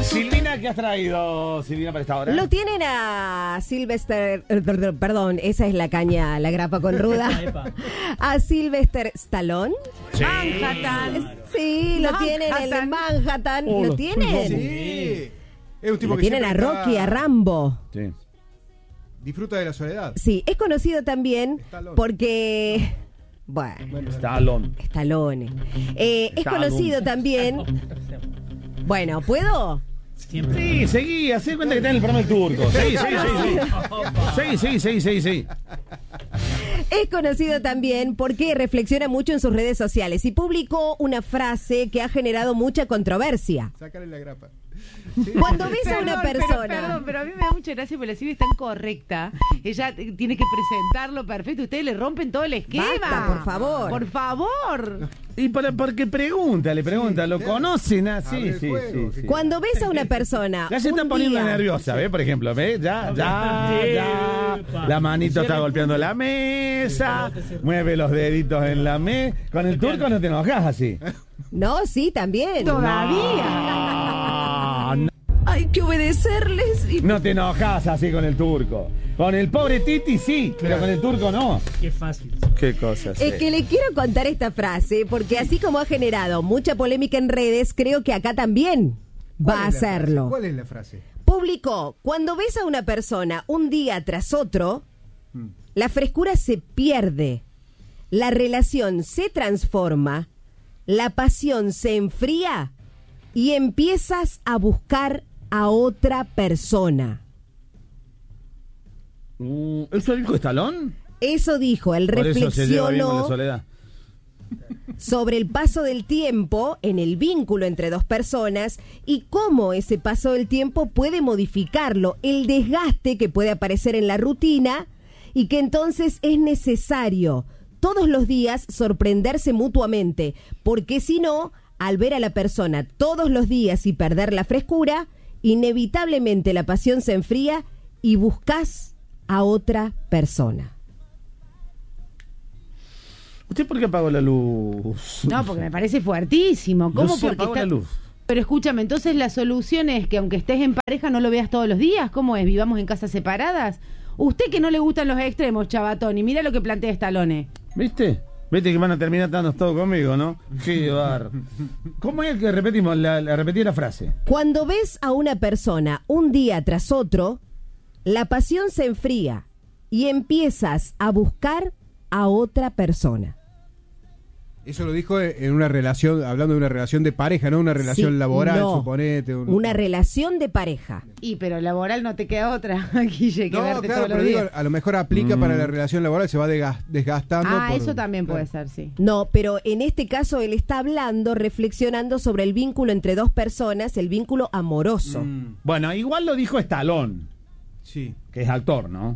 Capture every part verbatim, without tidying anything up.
Silvina, ¿qué has traído, Silvina, para esta hora? Lo tienen a Sylvester, perdón, esa es la caña, la grapa con ruda. A Sylvester Stallone. Sí. Manhattan. Sí, lo Manhattan. tienen en el Manhattan. Oh, ¿Lo tienen? Sí. Es un tipo Lo que tienen a siempre Rocky, está- a Rambo. Sí. disfruta de la soledad. Sí, es conocido también Stallone. porque... Bueno, Stallone. Stallone. Eh, es Stallone. conocido también... Bueno, ¿puedo? Sí, seguí, hacé cuenta que está en el programa del turco. Sí, sí, sí, sí. Sí, sí, sí, sí, sí. Es conocido también porque reflexiona mucho en sus redes sociales y publicó una frase que ha generado mucha controversia. Sácale la grapa. Cuando ves a una Perdón, pero- persona... Perdón, pero a mí me da mucha gracia porque la Silvia es tan correcta. Ella t- tiene que presentarlo perfecto. Ustedes le rompen todo el esquema. Basta, por favor. Por favor. Y para, porque pregunta, le pregunta, ¿lo claro. conocen? Ah, Abre sí, el sí, juego, sí, sí. Cuando ves a una persona... Ya se está un poniendo día- nerviosa, ¿ves? Por ejemplo, ¿ves? Ya, ya, ya. La manito está golpeando la mesa, mueve los deditos en la mesa. Con el turco no te enojas así. No, sí, también. Todavía. No, no, Hay que obedecerles. Y... no te enojas así con el turco. Con el pobre Titi sí, pero con el turco no. Qué fácil. Qué cosas. Es que le quiero contar esta frase porque así como ha generado mucha polémica en redes, creo que acá también va a ¿Cuál es la frase? hacerlo. ¿Cuál es la frase? Publicó, cuando ves a una persona un día tras otro, la frescura se pierde, la relación se transforma, la pasión se enfría y empiezas a buscar a otra persona. Mm, ¿Eso dijo Stallone? Eso dijo, él Por eso se lleva bien con la reflexionó soledad. sobre el paso del tiempo en el vínculo entre dos personas y cómo ese paso del tiempo puede modificarlo, el desgaste que puede aparecer en la rutina y que entonces es necesario todos los días sorprenderse mutuamente, porque si no, al ver a la persona todos los días y perder la frescura, inevitablemente la pasión se enfría y buscas a otra persona. ¿Usted por qué apagó la luz? No, porque me parece fuertísimo. ¿Cómo? No se Porque apagó la luz. Pero escúchame, entonces la solución es que aunque estés en pareja no lo veas todos los días. ¿Cómo es? ¿Vivamos en casas separadas? Usted que no le gustan los extremos, chavatón, y mira lo que plantea Stallone. ¿Viste? ¿Viste que van a terminar dando todo conmigo, no? Qué bar. ¿Cómo es que repetimos la, la repetí la frase? Cuando ves a una persona un día tras otro, la pasión se enfría y empiezas a buscar a otra persona. Eso lo dijo en una relación, hablando de una relación de pareja, no una relación Sí, laboral, no. suponete. Un... Una relación de pareja. Y pero laboral no te queda otra, Guille, que No, verte claro, todos los pero digo, días. a lo mejor aplica Mm. para la relación laboral, se va desgas- desgastando. Ah, por- eso también puede claro. ser, sí. No, pero en este caso él está hablando, reflexionando sobre el vínculo entre dos personas, el vínculo amoroso. Mm, Bueno, igual lo dijo Stallone, sí. que es actor, ¿no?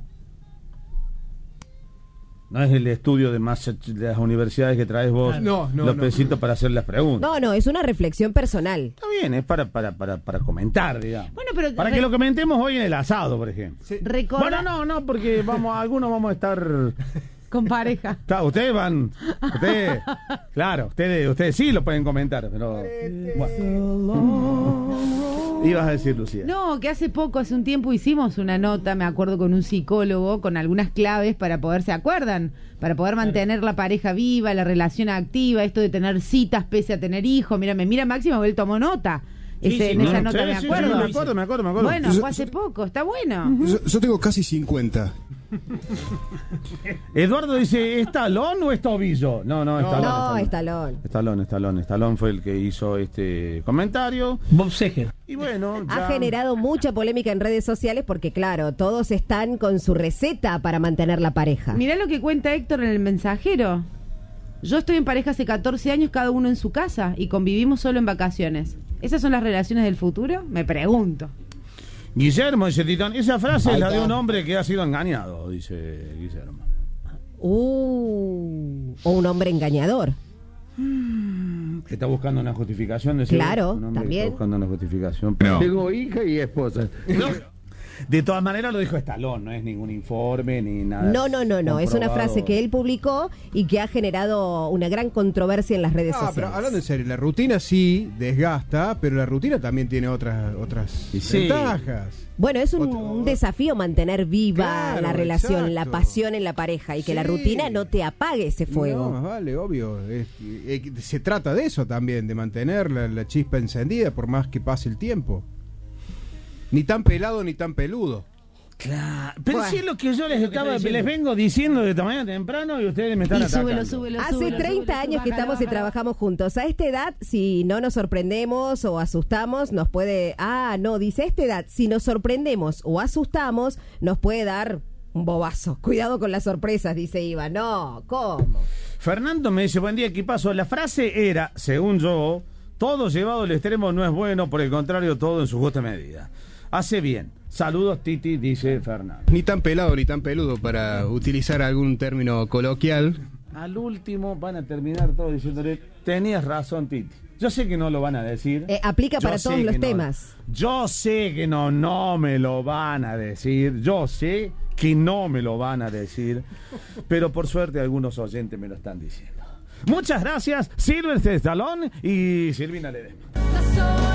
No es el estudio de, Massachusetts, de las universidades que traes vos No, no, los no. pesitos para hacer las preguntas. No, no, es una reflexión personal. Está bien, es para, para, para, para comentar, digamos. Bueno, pero Para re- que lo comentemos hoy en el asado, por ejemplo. Sí. recorda- Bueno, no, no, porque vamos, algunos vamos a estar... con pareja. Claro, ustedes van... Ustedes, claro, ustedes, ustedes sí lo pueden comentar, pero... Bueno. Ibas a decir, Lucía. No, que hace poco, hace un tiempo hicimos una nota, me acuerdo, con un psicólogo, con algunas claves para poder, ¿se acuerdan? Para poder mantener la pareja viva, la relación activa, esto de tener citas pese a tener hijos. Mira, me mira Máximo, él tomó nota. Sí, Ese- sí, en no, esa Sí, nota sí, me sí, acuerdo. me acuerdo, me acuerdo, me acuerdo. Bueno, Yo- fue hace poco, está bueno. Yo, yo tengo casi cincuenta. Eduardo dice, ¿es Talón o es Tobillo? No, no, es No. Talón. No, es Stallone. Talón, es Talón, es Talón fue el que hizo este comentario. Bob Seger. Y bueno, ya... Ha generado mucha polémica en redes sociales porque, claro, todos están con su receta para mantener la pareja. Mirá lo que cuenta Héctor en el mensajero. Yo estoy en pareja hace catorce años, cada uno en su casa, y convivimos solo en vacaciones. ¿Esas son las relaciones del futuro? Me pregunto. Guillermo dice, Titán, esa frase Ahí es la de está. un hombre que ha sido engañado, dice Guillermo. Uh, o un hombre engañador. Que está buscando una justificación, decía. Claro, Un hombre que también. Está buscando una justificación. pero- Tengo hija y esposa. No. De todas maneras lo dijo Stallone, no es ningún informe ni nada. No, no, no, no. Es una comprobado. frase que él publicó y que ha generado una gran controversia en las redes Ah, sociales. pero hablando en serio, la rutina sí desgasta, pero la rutina también tiene otras otras Sí. ventajas. Bueno, es un, Otro- un desafío mantener viva Claro, la relación, la exacto. pasión en la pareja y que la Sí. rutina no te apague ese fuego. No, más vale, obvio. Es- eh, se trata de eso también, de mantener la, la chispa encendida por más que pase el tiempo. Ni tan pelado ni tan peludo. Claro. Pero Bueno. si es lo que yo les estaba, diciendo. les vengo diciendo de esta mañana temprano y ustedes me están Y atacando. súbelo, súbelo, Hace súbelo, treinta súbelo, años que bájalo, estamos y bájalo. trabajamos juntos. A esta edad, si no nos sorprendemos o asustamos, nos puede... Ah, no, dice a esta edad, si nos sorprendemos o asustamos, nos puede dar un bobazo. Cuidado con las sorpresas, dice Iva. No, ¿cómo? Fernando me dice, buen día, equipazo. La frase era, según yo, todo llevado al extremo no es bueno, por el contrario, todo en su justa medida. Hace bien. Saludos, Titi, dice Fernando. Ni tan pelado ni tan peludo, para utilizar algún término coloquial. Al último van a terminar todos diciéndole, tenías razón, Titi. Yo sé que no lo van a decir. Eh, aplica Yo para sé todos los que no. temas. Yo sé que no, no me lo van a decir. Yo sé que no me lo van a decir. Pero por suerte algunos oyentes me lo están diciendo. Muchas gracias, Sylvester Stallone y Silvina Ledesma.